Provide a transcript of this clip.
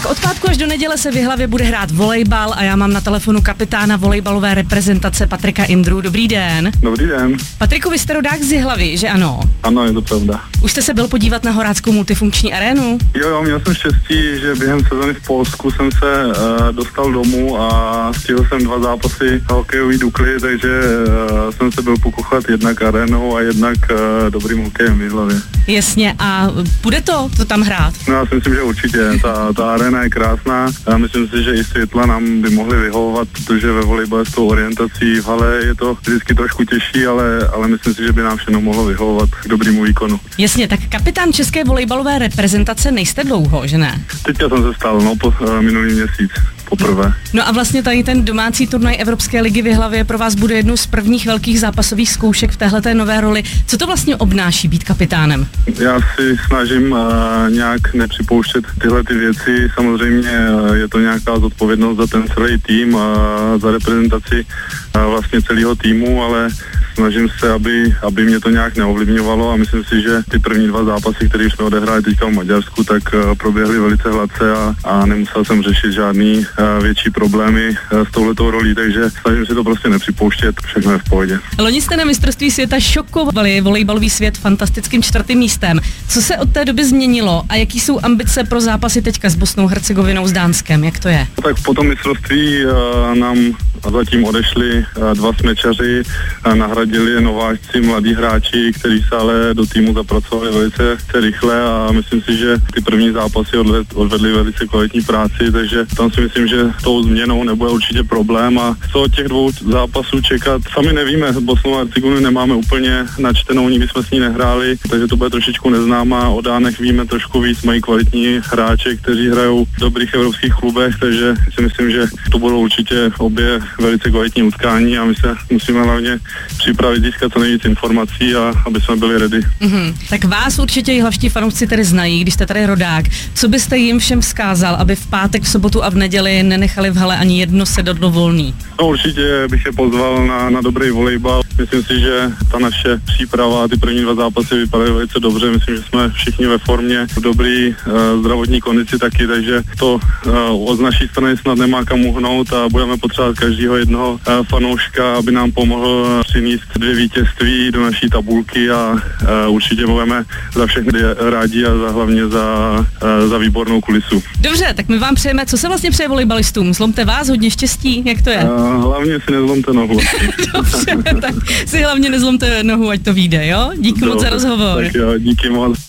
od pátku až do neděle se v Jihlavě bude hrát volejbal a já mám na telefonu kapitána volejbalové reprezentace Patrika Indru. Dobrý den. Dobrý den. Patriku, vy jste rodák z Jihlavy, že ano? Ano, je to pravda. Už jste se byl podívat na Horáckou multifunkční arénu? Jo, měl jsem štěstí, že během sezony v Polsku jsem se dostal domů a stihl jsem 2 zápasy hokejový Dukly, takže jsem se byl pokuchat jednak arénou a jednak dobrým hokejem v Jihlavě. Jasně, a bude to tam hrát? No, já si myslím, že určitě. Ta aréna je krásná a myslím si, že i světla nám by mohly vyhovovat, protože ve volejbale s tou orientací v hale je to vždycky trošku těžší, ale myslím si, že by nám všechno mohlo vyhovovat k dobrému výkonu. Jasně, tak kapitán české volejbalové reprezentace nejste dlouho, že ne? Teďka jsem se stal, minulý měsíc. Poprvé. No a vlastně tady ten domácí turnaj Evropské ligy v Jihlavě pro vás bude jednou z prvních velkých zápasových zkoušek v téhleté nové roli. Co to vlastně obnáší být kapitánem? Já si snažím nějak nepřipouštět tyhle ty věci. Samozřejmě je to nějaká zodpovědnost za ten celý tým a za reprezentaci vlastně celého týmu, ale snažím se, aby mě to nějak neovlivňovalo a myslím si, že ty první 2 zápasy, které jsme odehráli teďka v Maďarsku, tak proběhly velice hladce a nemusel jsem řešit žádný větší problémy s touhletou rolí, takže snažím se to prostě nepřipouštět, všechno je v pohodě. Loni jste na mistrovství světa šokovali volejbalový svět fantastickým 4. místem. Co se od té doby změnilo a jaký jsou ambice pro zápasy teďka s Bosnou, Hercegovinou, s Dánskem? Jak to je? Tak po tom mistrovství nám zatím odešli 2 smečaři, nahradili je nováčci, mladí hráči, kteří se ale do týmu zapracovali velice rychle a myslím si, že ty první zápasy odvedli velice kvalitní práci, takže tam si myslím, že tou změnou nebude určitě problém a co od těch 2 zápasů čekat, sami nevíme, Bosnu a Hercegovinu nemáme úplně načtenou, nikdy jsme s ní nehráli, takže to bude trošičku neznámá, o Dánech víme trošku víc, mají kvalitní hráče, kteří hrajou v dobrých evropských klubech, takže si myslím, že to budou určitě obě velice kvalitní utkání a my se musíme hlavně připravit, získat co nejvíc informací a aby jsme byli ready. Tak vás určitě jihlavští fanoušci tedy znají, když jste tady rodák. Co byste jim všem vzkázal, aby v pátek, v sobotu a v neděli nenechali v hale ani jedno sedadlo volný? No, určitě bych je pozval na dobrý volejbal. Myslím si, že ta naše příprava, ty první 2 zápasy vypadaly velice dobře. Myslím, že jsme všichni ve formě, v dobrý zdravotní kondici taky, takže to od naší strany snad nemá kam uhnout a budeme potřebovat každého jednoho fanouška, aby nám pomohl přinést 2 vítězství do naší tabulky a určitě budeme za všechny rádi a hlavně za výbornou kulisu. Dobře, tak my vám přejeme, co se vlastně přeje volejbalistům? Zlomte vás, hodně štěstí, jak to je? Hlavně si nezlomte nohu. Dobře, tak si hlavně nezlomte nohu, ať to vyjde, jo? Díky moc za rozhovor. Tak jo, díky moc.